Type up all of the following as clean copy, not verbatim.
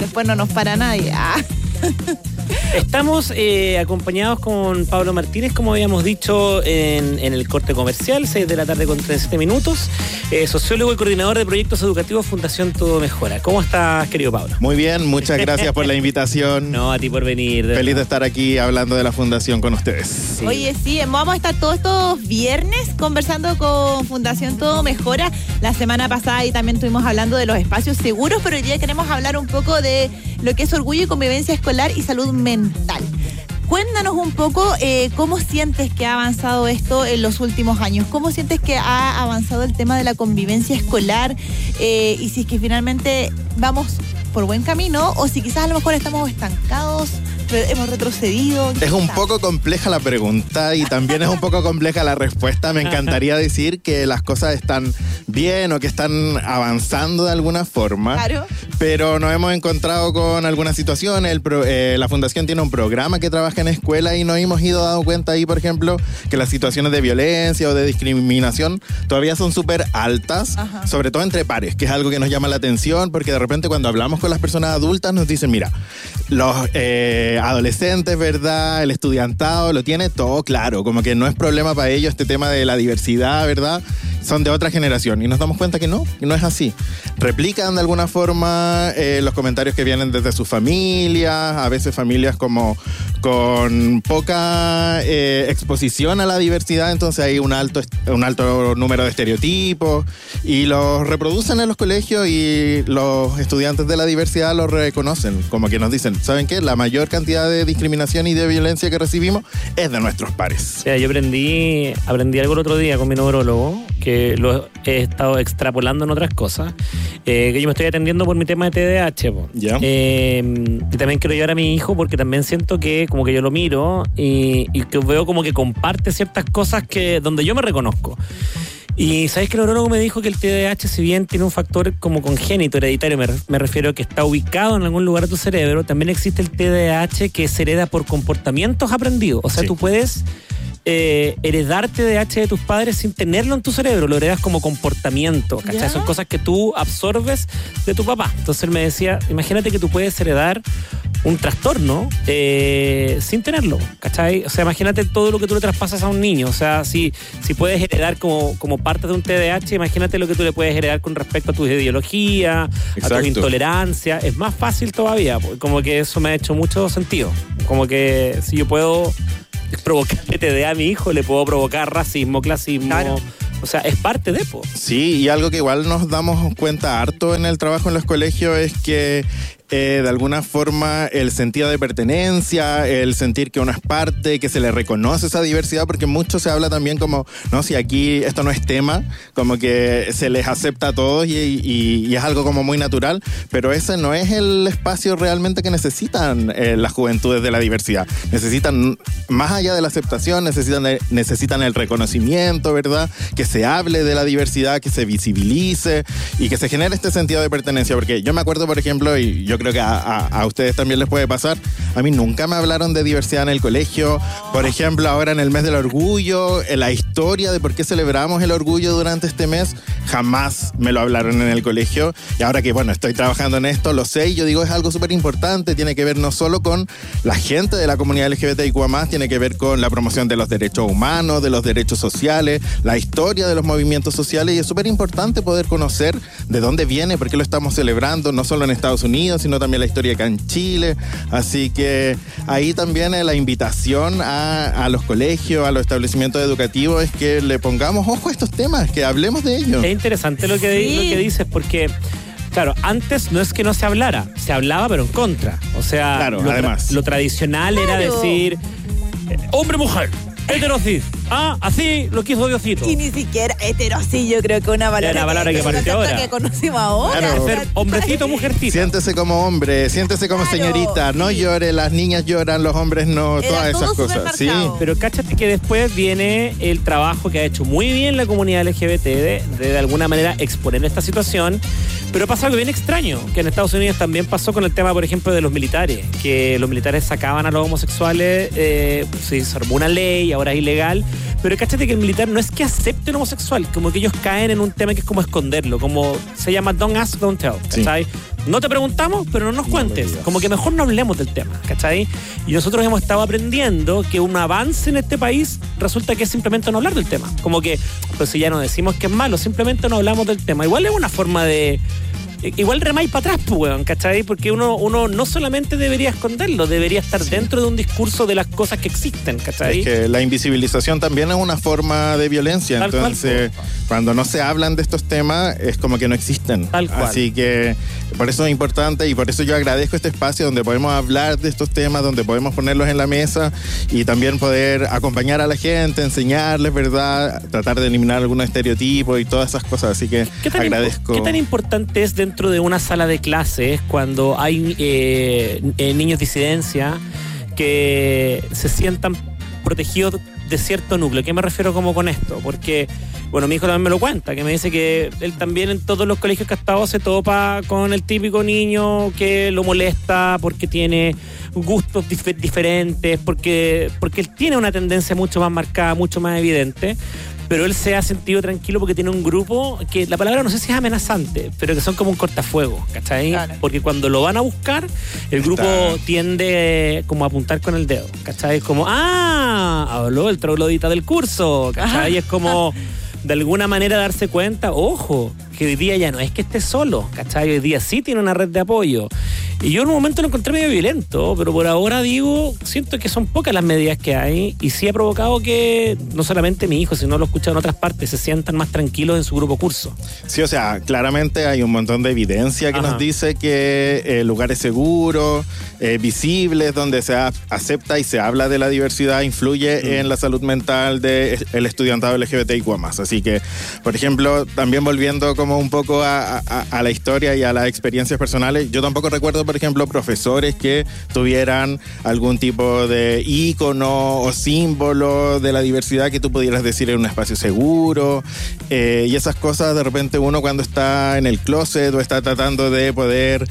después no nos para nadie. Estamos acompañados con Pablo Martínez, como habíamos dicho en el corte comercial, 6 de la tarde con 37 minutos, sociólogo y coordinador de proyectos educativos Fundación Todo Mejora. ¿Cómo estás, querido Pablo? Muy bien, muchas gracias por la invitación. No, a ti por venir. Feliz de estar aquí hablando de la Fundación con ustedes. Sí. Oye, sí, vamos a estar todos estos viernes conversando con Fundación Todo Mejora. La semana pasada y también estuvimos hablando de los espacios seguros, pero hoy día queremos hablar un poco de lo que es orgullo y convivencia escolar y salud mental. Cuéntanos un poco cómo sientes que ha avanzado esto en los últimos años, cómo sientes que ha avanzado el tema de la convivencia escolar y si es que finalmente vamos por buen camino o si quizás a lo mejor estamos estancados, hemos retrocedido. Es un poco compleja la pregunta y también es un poco compleja la respuesta. Me encantaría decir que las cosas están bien o que están avanzando de alguna forma, claro, pero nos hemos encontrado con algunas situaciones. La Fundación tiene un programa que trabaja en escuela y nos hemos ido dando cuenta ahí, por ejemplo, que las situaciones de violencia o de discriminación todavía son súper altas, sobre todo entre pares, que es algo que nos llama la atención porque de repente cuando hablamos con las personas adultas nos dicen, mira, los adolescentes, ¿verdad? El estudiantado lo tiene todo claro, como que no es problema para ellos este tema de la diversidad, ¿verdad? Son de otra generación y nos damos cuenta que no es así. Replican de alguna forma los comentarios que vienen desde sus familias, a veces familias como con poca exposición a la diversidad, entonces hay un alto número de estereotipos y los reproducen en los colegios y los estudiantes de la diversidad los reconocen, como que nos dicen, ¿saben qué? La mayor cantidad de discriminación y de violencia que recibimos es de nuestros pares. O sea, yo aprendí algo el otro día con mi neurólogo, que lo he estado extrapolando en otras cosas, que yo me estoy atendiendo por mi tema de TDAH. ¿Ya? Y también quiero llevar a mi hijo porque también siento que como que yo lo miro y que veo como que comparte ciertas cosas donde yo me reconozco. Y ¿sabes que el neurólogo me dijo que el TDAH, si bien tiene un factor como congénito, hereditario, me refiero a que está ubicado en algún lugar de tu cerebro, también existe el TDAH que se hereda por comportamientos aprendidos. O sea, sí, tú puedes heredar TDAH de tus padres sin tenerlo en tu cerebro, lo heredas como comportamiento, ¿cachai? ¿Ya? Son cosas que tú absorbes de tu papá. Entonces él me decía, imagínate que tú puedes heredar un trastorno sin tenerlo, ¿cachai? O sea, imagínate todo lo que tú le traspasas a un niño. O sea, si puedes heredar como parte de un TDAH, imagínate lo que tú le puedes heredar con respecto a tu ideología, exacto, a tu intolerancia. Es más fácil todavía, como que eso me ha hecho mucho sentido. Como que si yo puedo provocar TDA a mi hijo, le puedo provocar racismo, clasismo. Claro. O sea, es parte de eso. Sí, y algo que igual nos damos cuenta harto en el trabajo en los colegios es que de alguna forma el sentido de pertenencia, el sentir que uno es parte, que se le reconoce esa diversidad, porque mucho se habla también como, no, si aquí esto no es tema, como que se les acepta a todos y es algo como muy natural, pero ese no es el espacio realmente que necesitan las juventudes de la diversidad. Necesitan, más allá de la aceptación, necesitan el reconocimiento, ¿verdad? Que se hable de la diversidad, que se visibilice y que se genere este sentido de pertenencia, porque yo me acuerdo, por ejemplo, y yo creo que a ustedes también les puede pasar, a mí nunca me hablaron de diversidad en el colegio. Por ejemplo, ahora en el mes del orgullo, en la historia de por qué celebramos el orgullo durante este mes, jamás me lo hablaron en el colegio, y ahora que, bueno, estoy trabajando en esto, lo sé, y yo digo, es algo súper importante, tiene que ver no solo con la gente de la comunidad LGBTIQ+, tiene que ver con la promoción de los derechos humanos, de los derechos sociales, la historia de los movimientos sociales, y es súper importante poder conocer de dónde viene, por qué lo estamos celebrando, no solo en Estados Unidos, sino también la historia acá en Chile. Así que ahí también la invitación a los colegios, a los establecimientos educativos, es que le pongamos ojo a estos temas, que hablemos de ellos. Es interesante lo que dices, porque claro, antes no es que no se hablara, se hablaba pero en contra. O sea, claro, además lo tradicional era decir hombre-mujer, heterocis. Así lo quiso Diosito. Y ni siquiera heterosis, yo creo que una palabra que apareció ahora. Que conocimos ahora. Claro. Ser hombrecito, mujercito. Siéntese como hombre, siéntese como señorita, no llore, las niñas lloran, los hombres no, todas esas cosas. Sí. Pero cáchate que después viene el trabajo que ha hecho muy bien la comunidad LGBT de alguna manera exponer esta situación, pero pasa algo bien extraño, que en Estados Unidos también pasó con el tema, por ejemplo, de los militares, que los militares sacaban a los homosexuales, se armó una ley, ahora es ilegal. Pero cáchate que el militar no es que acepte un homosexual, como que ellos caen en un tema que es como esconderlo, como se llama don't ask, don't tell, ¿cachai? Sí. No te preguntamos, pero no nos cuentes. Como que mejor no hablemos del tema, ¿cachai? Y nosotros hemos estado aprendiendo que un avance en este país resulta que es simplemente no hablar del tema. Como que, pues si ya no decimos que es malo, simplemente no hablamos del tema. Igual es una forma de... Igual remáis para atrás, pues, weón, ¿cachai? Porque uno no solamente debería esconderlo, debería estar dentro de un discurso de las cosas que existen, ¿cachai? Es que la invisibilización también es una forma de violencia. Tal entonces, cuando no se hablan de estos temas, es como que no existen. Tal cual. Así que por eso es importante y por eso yo agradezco este espacio donde podemos hablar de estos temas, donde podemos ponerlos en la mesa y también poder acompañar a la gente, enseñarles, ¿verdad? Tratar de eliminar algunos estereotipos y todas esas cosas. Así que agradezco. ¿Qué tan importante es dentro de una sala de clases cuando hay niños de disidencia que se sientan protegidos de cierto núcleo? ¿Qué me refiero como con esto? Porque, bueno, mi hijo también me lo cuenta, que me dice que él también en todos los colegios que ha estado se topa con el típico niño que lo molesta porque tiene gustos diferentes, porque él tiene una tendencia mucho más marcada, mucho más evidente. Pero él se ha sentido tranquilo porque tiene un grupo que la palabra no sé si es amenazante, pero que son como un cortafuego, ¿cachai? Claro. Porque cuando lo van a buscar, el grupo tiende como a apuntar con el dedo, ¿cachai? Como, habló el troglodita del curso, ¿cachai? Es como, de alguna manera, darse cuenta, ojo, que hoy día ya no es que esté solo, ¿cachai? Hoy día sí tiene una red de apoyo. Y yo en un momento lo encontré medio violento, pero por ahora siento que son pocas las medidas que hay y sí ha provocado que no solamente mi hijo, sino lo he escuchado en otras partes, se sientan más tranquilos en su grupo curso. Sí, o sea, claramente hay un montón de evidencia que nos dice que lugares seguros, visibles, donde se acepta y se habla de la diversidad, influye en la salud mental del estudiantado LGBTIQ+. Así que, por ejemplo, también volviendo como un poco a la historia y a las experiencias personales, yo tampoco recuerdo, por ejemplo, profesores que tuvieran algún tipo de ícono o símbolo de la diversidad que tú pudieras decir en un espacio seguro, y esas cosas de repente uno cuando está en el closet o está tratando de poder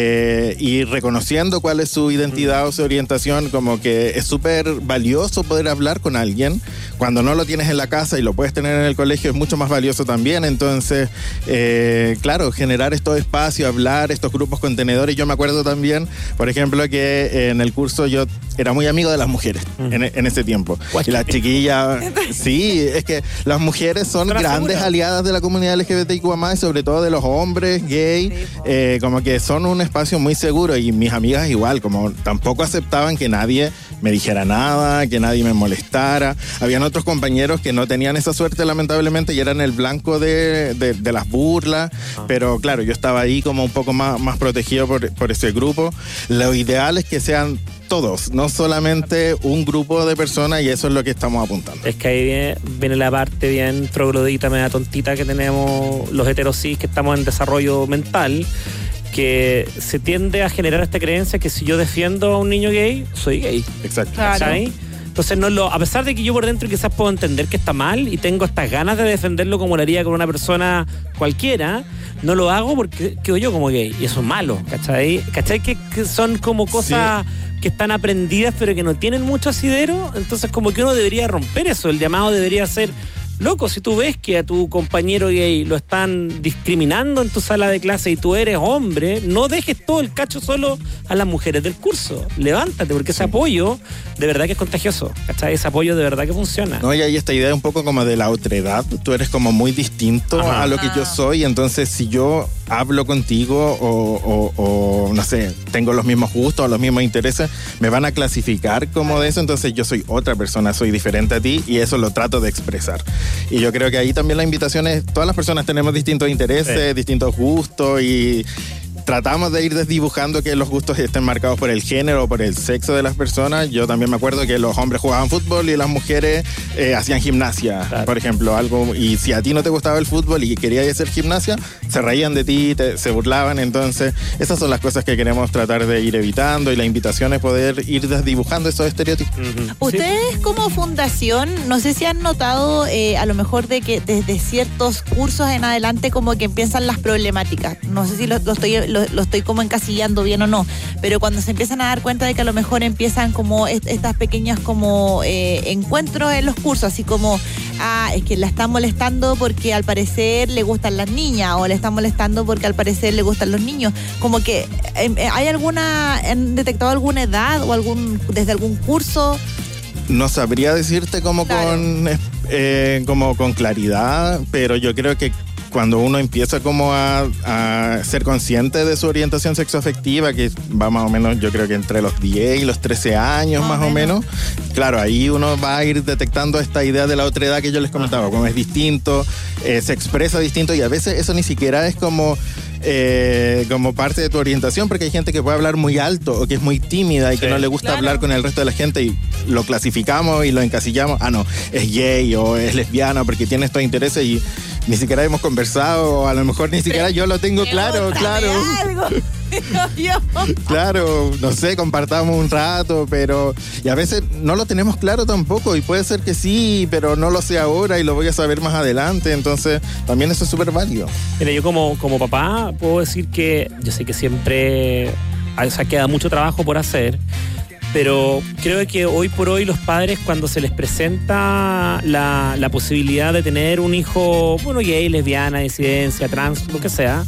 ir reconociendo cuál es su identidad o su orientación, como que es súper valioso poder hablar con alguien. Cuando no lo tienes en la casa y lo puedes tener en el colegio es mucho más valioso también. Entonces, claro, generar estos espacios, hablar, estos grupos contenedores. Yo me acuerdo también, por ejemplo, que en el curso yo era muy amigo de las mujeres en ese tiempo. Y las chiquillas, sí, es que las mujeres son grandes aliadas de la comunidad LGBTIQ+, y sobre todo de los hombres gay, como que son un espacio muy seguro. Y mis amigas igual, como tampoco aceptaban que nadie me dijera nada, que nadie me molestara. Habían otros compañeros que no tenían esa suerte, lamentablemente, y eran el blanco de las burlas, pero claro, yo estaba ahí como un poco más protegido por ese grupo. Lo ideal es que sean todos, no solamente un grupo de personas, y eso es lo que estamos apuntando. Es que ahí viene la parte bien troglodita, media tontita que tenemos los heterosis que estamos en desarrollo mental, que se tiende a generar esta creencia que si yo defiendo a un niño gay, soy gay. Exacto. Claro. Entonces, a pesar de que yo por dentro quizás puedo entender que está mal y tengo estas ganas de defenderlo como lo haría con una persona cualquiera, no lo hago porque quedo yo como gay. Y eso es malo, ¿cachai? ¿Cachai? Que son como cosas que están aprendidas pero que no tienen mucho asidero. Entonces, como que uno debería romper eso. El llamado debería ser: loco, si tú ves que a tu compañero gay lo están discriminando en tu sala de clase y tú eres hombre, no dejes todo el cacho solo a las mujeres del curso. Levántate, porque ese apoyo de verdad que es contagioso, ¿cachai? Ese apoyo de verdad que funciona. No, y hay esta idea un poco como de la otredad. Tú eres como muy distinto a lo que yo soy, entonces si yo hablo contigo o no sé, tengo los mismos gustos o los mismos intereses, me van a clasificar como de eso, entonces yo soy otra persona, soy diferente a ti y eso lo trato de expresar. Y yo creo que ahí también la invitación es, todas las personas tenemos distintos intereses, distintos gustos, y tratamos de ir desdibujando que los gustos estén marcados por el género o por el sexo de las personas. Yo también me acuerdo que los hombres jugaban fútbol y las mujeres hacían gimnasia, por ejemplo, algo. Y si a ti no te gustaba el fútbol y querías hacer gimnasia, se reían de ti, se burlaban. Entonces, esas son las cosas que queremos tratar de ir evitando, y la invitación es poder ir desdibujando esos estereotipos. Ustedes como fundación, no sé si han notado a lo mejor de que desde ciertos cursos en adelante como que empiezan las problemáticas. No sé si lo lo estoy como encasillando bien o no, pero cuando se empiezan a dar cuenta de que a lo mejor empiezan como estas pequeñas como encuentros en los cursos, así como, es que la están molestando porque al parecer le gustan las niñas, o le están molestando porque al parecer le gustan los niños, como que ¿han detectado alguna edad o desde algún curso? No sabría decirte como con claridad, pero yo creo que cuando uno empieza como a ser consciente de su orientación sexoafectiva, que va más o menos, yo creo que entre los 10 y los 13 años más o menos, claro, ahí uno va a ir detectando esta idea de la otra edad que yo les comentaba, como es distinto, se expresa distinto, y a veces eso ni siquiera es como parte de tu orientación, porque hay gente que puede hablar muy alto o que es muy tímida y que no le gusta hablar con el resto de la gente, y lo clasificamos y lo encasillamos, no, es gay o es lesbiana porque tiene estos intereses, y ni siquiera hemos conversado, o a lo mejor ni siquiera yo lo tengo claro. Claro, no sé, compartamos un rato, pero y a veces no lo tenemos claro tampoco, y puede ser que sí, pero no lo sé ahora y lo voy a saber más adelante, entonces también eso es súper válido. Mira, yo como papá puedo decir que yo sé que siempre queda mucho trabajo por hacer, pero creo que hoy por hoy los padres, cuando se les presenta la posibilidad de tener un hijo, gay, lesbiana, disidencia, trans, lo que sea,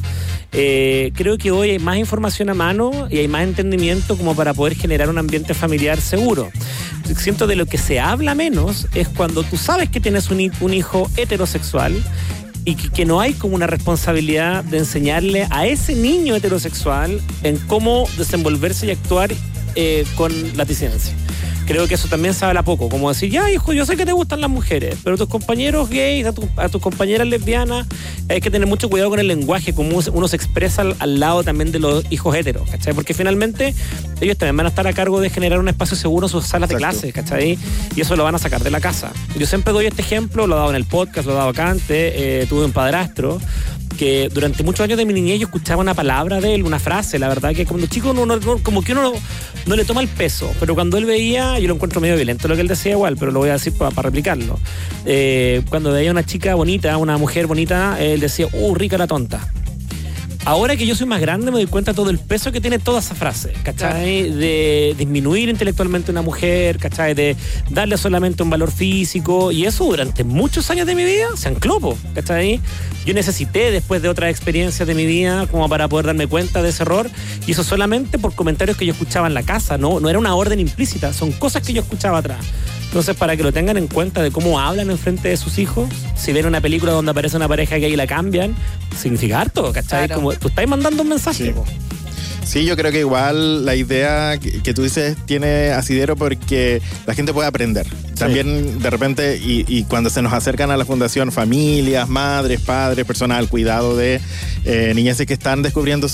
creo que hoy hay más información a mano y hay más entendimiento como para poder generar un ambiente familiar seguro. Siento de lo que se habla menos es cuando tú sabes que tienes un hijo heterosexual y que no hay como una responsabilidad de enseñarle a ese niño heterosexual en cómo desenvolverse y actuar con la disidencia. Creo que eso también se habla poco, como decir, ya hijo, yo sé que te gustan las mujeres, pero tus compañeros gays, a tus compañeras lesbianas, hay que tener mucho cuidado con el lenguaje, como uno se expresa al lado también de los hijos heteros, ¿cachai? Porque finalmente ellos también van a estar a cargo de generar un espacio seguro en sus salas de clases, ¿cachai? Y eso lo van a sacar de la casa. Yo siempre doy este ejemplo, lo he dado en el podcast, lo he dado acá antes, tuve un padrastro que durante muchos años de mi niñez yo escuchaba una palabra de él, una frase, la verdad que cuando chico como que uno no le toma el peso, pero cuando él veía, yo lo encuentro medio violento lo que él decía igual, pero lo voy a decir para replicarlo. Cuando veía una chica bonita, una mujer bonita, él decía, rica la tonta. Ahora que yo soy más grande me doy cuenta de todo el peso que tiene toda esa frase, ¿cachai? Claro. De disminuir intelectualmente a una mujer, ¿cachai? De darle solamente un valor físico, y eso durante muchos años de mi vida se ancló, ¿cachai? Yo necesité después de otras experiencias de mi vida como para poder darme cuenta de ese error, y eso solamente por comentarios que yo escuchaba en la casa, no era una orden implícita, son cosas que yo escuchaba atrás. Entonces, para que lo tengan en cuenta de cómo hablan en frente de sus hijos, si ven una película donde aparece una pareja gay y la cambian, significa harto, ¿cachai? Claro. Como tú estás mandando un mensaje. Sí, yo creo que igual la idea que tú dices tiene asidero porque la gente puede aprender. También de repente, y cuando se nos acercan a la fundación familias, madres, padres, personas al cuidado de niñeces que están descubriendo